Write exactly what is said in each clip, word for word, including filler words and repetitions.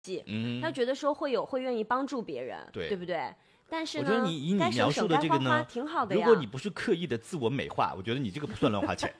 嗯， 他觉得说会有会愿意帮助别人， 对对不对？但是呢， 我觉得你以你描述的这个呢， 挺好的呀。 如果你不是刻意的自我美化，我觉得你这个不算乱花钱。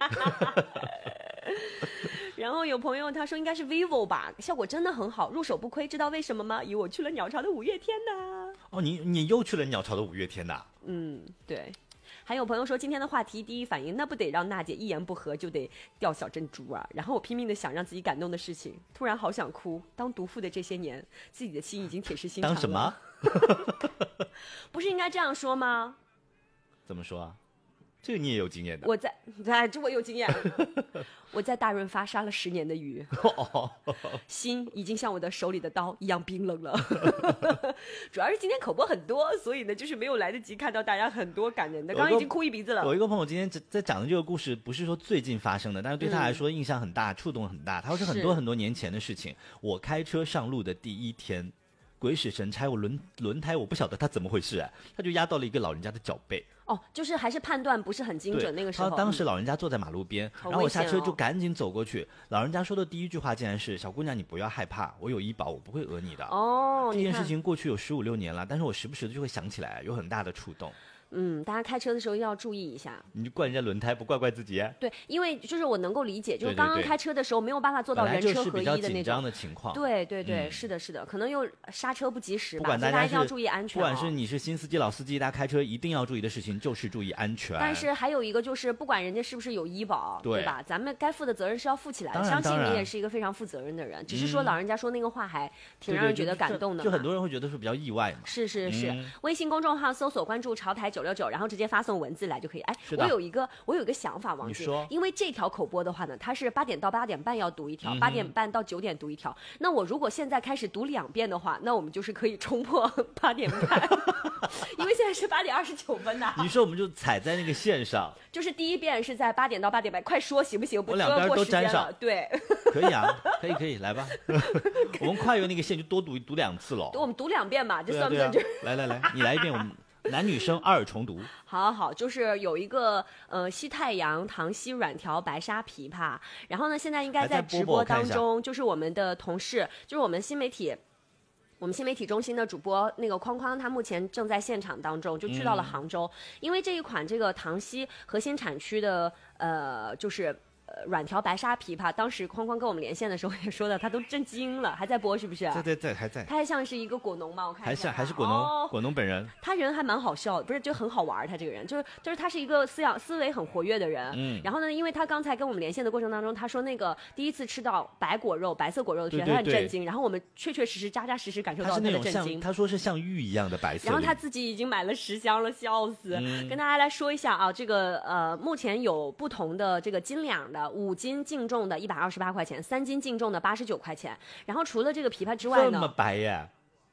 然后有朋友他说应该是 vivo 吧，效果真的很好，入手不亏。知道为什么吗？因为我去了鸟巢的五月天呐。 哦，你你又去了鸟巢的五月天呐？ 嗯，对。还有朋友说今天的话题第一反应那不得让娜姐一言不合就得掉小珍珠啊，然后我拼命的想让自己感动的事情，突然好想哭。当毒妇的这些年，自己的心已经铁石心肠了。 当什么？ 不是应该这样说吗？ 怎么说啊？这个你也有经验的。 我在，哎，这我有经验。我在大润发杀了十年的鱼，心已经像我的手里的刀一样冰冷了。主要是今天口播很多，所以呢，就是没有来得及看到大家很多感人的。刚刚已经哭一鼻子了。 我一个朋友今天在讲的这个故事，不是说最近发生的，但是对他来说印象很大，嗯、触动很大。他说是很多很多年前的事情。我开车上路的第一天，鬼使神差，我轮轮胎我不晓得他怎么回事啊，他就压到了一个老人家的脚背。 哦，就是还是判断不是很精准那个时候。 他当时老人家坐在马路边， 嗯、 然后我下车就赶紧走过去。老人家说的第一句话竟然是：“小姑娘，你不要害怕，我有医保，我不会讹你的。” 哦， 这件事情过去有十五六年了，但是我时不时的就会想起来，有很大的触动。 嗯，大家开车的时候要注意一下。 你就怪人家轮胎，不怪怪自己啊？ 对，因为就是我能够理解，就是刚刚开车的时候没有办法做到人车合一的那种紧张的情况。 对对对、嗯，是的，是的，可能又刹车不及时吧， 不管大家一定要注意安全、哦。 不管是你是新司机、老司机，大家开车一定要注意的事情就是注意安全。 但是还有一个就是，不管人家是不是有医保， 对, 对吧？咱们该负的责任是要负起来的。相信你也是一个非常负责任的人，只是说老人家说那个话还挺让人觉得感动的嘛。 就, 就, 就很多人会觉得是比较意外嘛。 是是是、嗯，微信公众号搜索关注潮台九六九，然后直接发送文字来就可以。哎，我有一个我有一个想法，王姐，因为这条口播的话呢，它是八点到八点半要读一条，八、嗯、点半到九点读一条。那我如果现在开始读两遍的话，那我们就是可以冲破八点半，因为现在是八点二十九分呐。 你说我们就踩在那个线上， 就是第一遍是在八点到八点半，快说行不行？ 我两边都沾上， 对， 可以啊，可以可以，来吧，我们跨越那个线就多读读两次喽。 我们读两遍嘛，这算不算？ 对啊对啊、来来来，你来一遍，我们。男女生二重读。 好好好，就是有一个呃西太阳糖稀软条白沙枇杷，然后呢现在应该在直播当中，就是我们的同事，就是我们新媒体我们新媒体中心的主播那个框框，他目前正在现场当中，就去到了杭州、嗯、因为这一款这个糖稀核心产区的呃就是呃，软条白沙枇杷，当时框框跟我们连线的时候也说的，他都震惊了，还在播是不是？ 在在在还在。 他还像是一个果农吗？我看还像还是果农、哦，果农本人。 他人还蛮好笑，不是就很好玩。他这个人就是就是他是一个思想思维很活跃的人。嗯。然后呢，因为他刚才跟我们连线的过程当中，他说那个第一次吃到白果肉、白色果肉的时候，他很震惊。然后我们确确实实、扎扎实实感受到他的震惊。 他说是像玉一样的白色。 然后他自己已经买了十箱了，笑死、嗯！跟大家来说一下啊，这个呃，目前有不同的这个斤两的，五斤净重的一百二十八块钱，三斤净重的八十九块钱。然后除了这个枇杷之外呢， 这么白呀？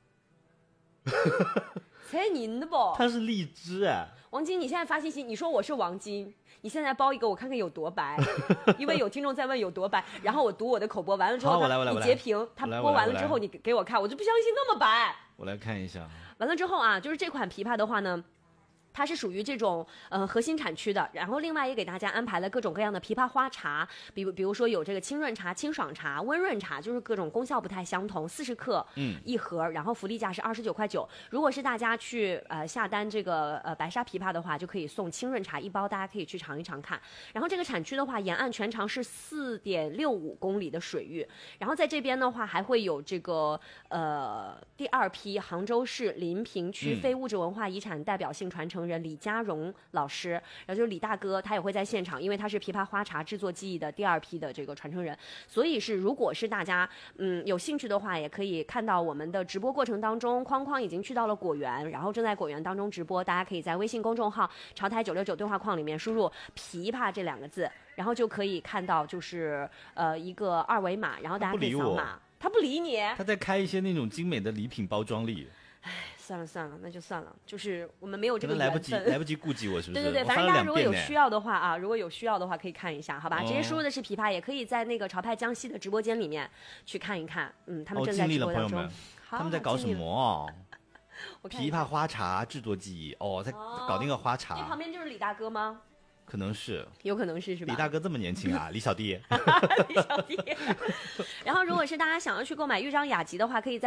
猜您的不？ 它是荔枝啊。 王晶，你现在发信息，你说我是王晶，你现在包一个，我看看有多白。因为有听众在问有多白，然后我读我的口播完了之后，你截屏，他播完了之后你给我看，我就不相信那么白。 我来看一下。 完了之后啊，就是这款枇杷的话呢。它是属于这种呃核心产区的，然后另外也给大家安排了各种各样的枇杷花茶，比如比如说有这个清润茶、清爽茶、温润茶，就是各种功效不太相同，四十克一盒，嗯，然后福利价是二十九块九。如果是大家去呃下单这个呃白沙枇杷的话，就可以送清润茶一包，大家可以去尝一尝看。然后这个产区的话，沿岸全长是四点六五公里的水域，然后在这边的话还会有这个呃第二批杭州市临平区非物质文化遗产代表性传承人李家荣老师，然后就是李大哥，他也会在现场，因为他是枇杷花茶制作技艺的第二批的这个传承人，所以是如果是大家嗯有兴趣的话，也可以看到我们的直播过程当中，框框已经去到了果园，然后正在果园当中直播，大家可以在微信公众号潮台九六九对话框里面输入枇杷这两个字，然后就可以看到就是呃一个二维码，然后大家可以扫码。他不理你， 他在开一些那种精美的礼品包装里。 唉，算了算了，那就算了，就是我们没有这个缘分， 来不及来不及顾及我，是不是？ 对对对，反正大家如果有需要的话啊，如果有需要的话可以看一下，好吧？哦、直接输入的是枇杷，也可以在那个潮派江西的直播间里面去看一看。嗯，他们正在直播当中。 哦、他们在搞什么哦？枇杷花茶制作技艺哦，在搞那个花茶。 那旁边就是李大哥吗？ 可能是， 有可能是是吧？ 李大哥这么年轻啊，李小弟。 李小弟。然后，如果是大家想要去购买豫章雅集的话，可以在